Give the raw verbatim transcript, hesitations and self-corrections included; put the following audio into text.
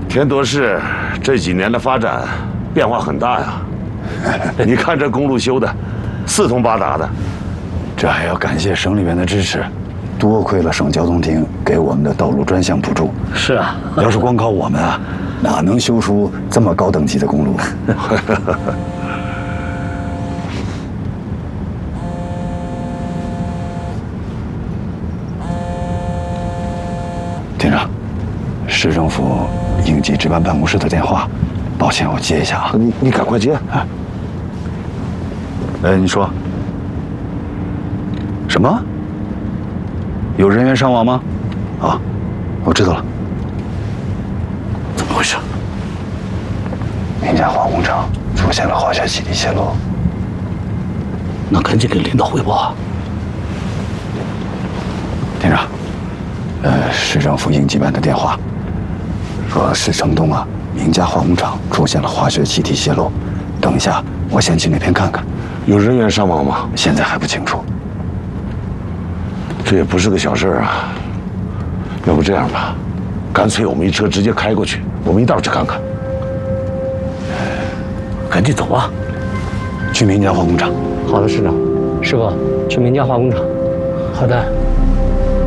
天夺市这几年的发展变化很大呀，你看这公路修的四通八达的， 这还要感谢省里面的支持，多亏了省交通厅给我们的道路专项补助。 是啊， 要是光靠我们啊，哪能修出这么高等级的公路？厅长，市政府应急值班办公室的电话，抱歉，我接一下啊。 你你赶快接啊！ 哎，你说什么？有人员伤亡吗？啊，我知道了。怎么回事？明家化工厂出现了化学气体泄漏。 那赶紧给领导汇报啊！ 厅长，呃，市政府应急办的电话，说市城东啊，明家化工厂出现了化学气体泄漏。等一下，我先去那边看看。 有人员伤亡吗？ 现在还不清楚。 这也不是个小事啊。要不这样吧，干脆我们一车直接开过去，我们一道去看看。 赶紧走啊！ 去明家化工厂。 好的，市长。师傅，去明家化工厂。好的。